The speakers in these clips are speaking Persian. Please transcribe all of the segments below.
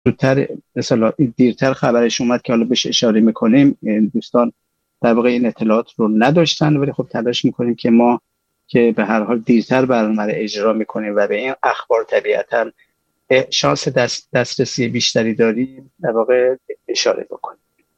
زودتر مثلا دیرتر خبرش اومد که حالا بهش اشاره میکنیم. دوستان در واقع این اطلاعات رو نداشتن، ولی خب تلاش میکنیم که ما که به هر حال دیرتر برنامه رو اجرا میکنیم و به این اخبار طبیعتاً شانس دسترسی بیشتری داریم در واقع اشاره بکنیم.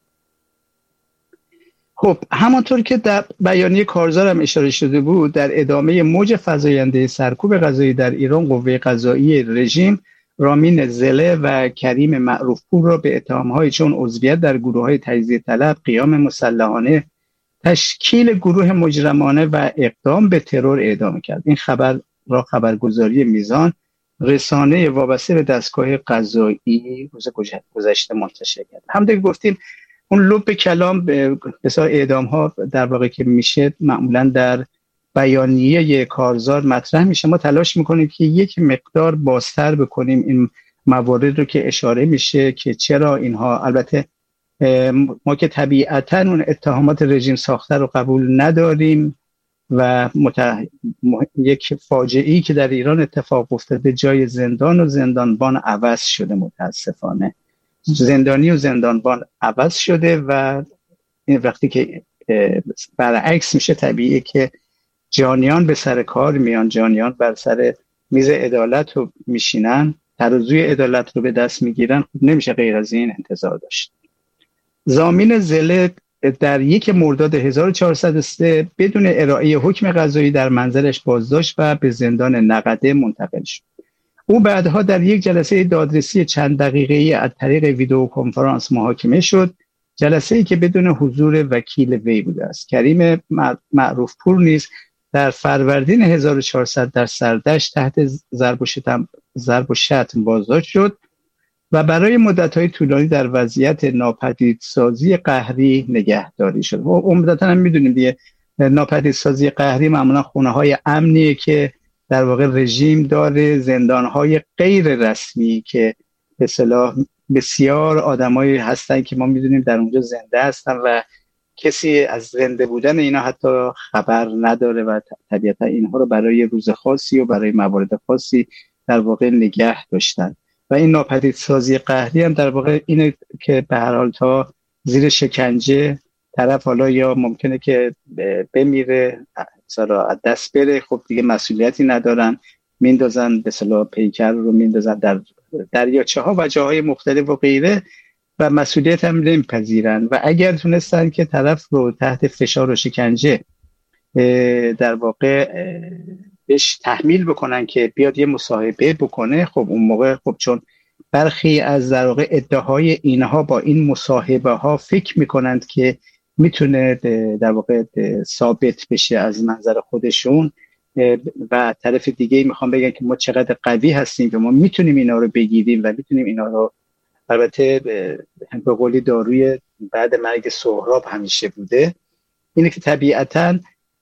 خب همانطور که در بیانیه کارزار هم اشاره شده بود، در ادامه موج فزاینده سرکوب قضایی در ایران، قوه قضایی رژیم رامین زله و کریم معروفپور را به اتهام‌های چون عضویت در گروه‌های تجزیه طلب، قیام مسلحانه، تشکیل گروه مجرمانه و اقدام به ترور اعدام کرد. این خبر را خبرگزاری میزان، رسانه وابسته به دستگاه قضایی، روز گذشته منتشر کرد. همونطور که گفتیم اون لب کلام به حساب اعدام ها در واقع که میشه معمولا در بیانیه کارزار مطرح میشه. ما تلاش میکنیم که یک مقدار بازتر بکنیم این موارد رو که اشاره میشه که چرا اینها، البته ما که طبیعتا اون اتهامات رژیم ساخته رو قبول نداریم و یک فاجعه‌ای که در ایران اتفاق افتاده، جای زندان و زندانبان عوض شده، متاسفانه زندانی و زندانبان عوض شده و این وقتی که برعکس میشه طبیعیه که جانیان به سر کار میان، جانیان بر سر میز عدالت رو میشینن، ترازوی عدالت رو به دست میگیرن. خب نمیشه غیر از این انتظار داشت. ضامن زله در 1 مرداد 1403 بدون ارائه حکم قضایی در منزلش بازداشت و به زندان نقده منتقل شد. او بعدها در یک جلسه دادرسی چند دقیقه‌ای از طریق ویدیو کنفرانس محاکمه شد، جلسه‌ای که بدون حضور وکیل وی بوده است. کریم معروفپور نیز در فروردین 1400 در سردشت تحت ضرب و شتم بازداشت شد و برای مدت‌های طولانی در وضعیت ناپدیدسازی قهری نگهداری شد. و عمدتاً هم می‌دونیم دیگه ناپدیدسازی قهری معمولاً خونه‌های امنیه که در واقع رژیم داره، زندان‌های غیر رسمی که به اصطلاح بسیار آدمایی هستن که ما می‌دونیم در اونجا زنده هستن و کسی از زنده بودن اینا حتی خبر نداره و طبیعتا اینها رو برای روز خاصی و برای موارد خاصی در واقع نگه داشتن. و این ناپدیدسازی قهری هم در واقع اینه که به هر حال تا زیر شکنجه طرف حالا یا ممکنه که بمیره، مثلا از دست بره، خب دیگه مسئولیتی ندارن، میندازن به اصطلاح پیکر رو میندازن در دریاچه ها و جاهای مختلف و غیره و مسئولیت هم نمیپذیرن. و اگر تونستن که طرف رو تحت فشار و شکنجه در واقع بهش تحمیل بکنن که بیاد یه مصاحبه بکنه، خب اون موقع خب چون برخی از در واقع ادعاهای اینها با این مصاحبه ها فکر میکنند که میتونه در واقع ثابت بشه از منظر خودشون و طرف دیگه میخوام بگن که ما چقدر قوی هستیم که ما میتونیم اینا رو بگیریم و میتونیم اینا رو، البته به قولی داروی بعد مرگ سهراب همیشه بوده، اینه که طبیعتاً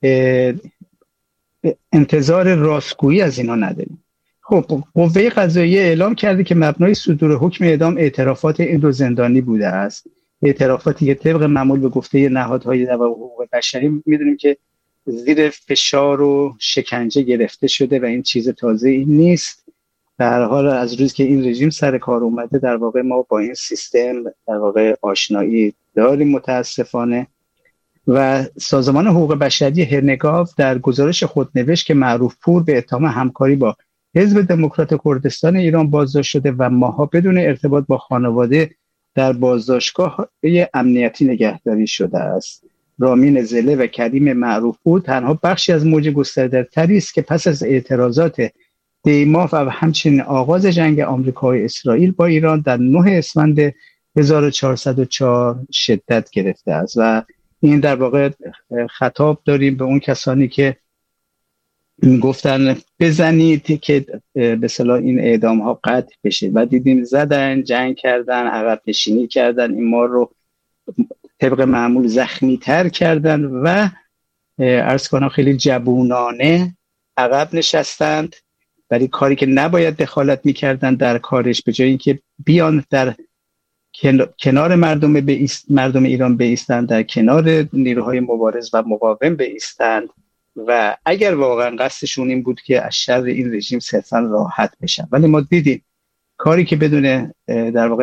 انتظار راستگویی از اینا نداریم. خب قوه قضاییه اعلام کرده که مبنای صدور حکم اعدام اعترافات این دو زندانی بوده است، اعترافاتی که طبق معمول به گفته نهادهای حقوق بشری میدونیم که زیر فشار و شکنجه گرفته شده و این چیز تازه‌ای نیست. در حال از روز که این رژیم سر کار اومده در واقع ما با این سیستم در واقع آشنایی داریم متاسفانه. و سازمان حقوق بشری هرنگاو در گزارش خود نوشت که معروفپور به اتهام همکاری با حزب دموکرات کردستان ایران بازداشت شده و ماها بدون ارتباط با خانواده در بازداشتگاه امنیتی نگهداری شده است. رامین زله و کریم معروفپور تنها بخشی از موج گسترده‌تری است که پس از اعتراضات دیماه و همچنین آغاز جنگ آمریکا و اسرائیل با ایران در 9 اسفند 1404 شدت گرفته است. و این در واقع خطاب داریم به اون کسانی که گفتن بزنید که به اصطلاح این اعدام ها قطع بشه و دیدیم زدن، جنگ کردن، عقب نشینی کردن، این ما رو طبق معمول زخمی تر کردن و عرض کنم خیلی جوونانه عقب نشستند، ولی کاری که نباید دخالت میکردن در کارش، به جای اینکه بیان در کنار مردم ایران بایستند، در کنار نیروهای مبارز و مقاوم بایستند و اگر واقعا قصدشون این بود که از شر این رژیم صرفا راحت بشن. ولی ما دیدیم کاری که بدون در واقع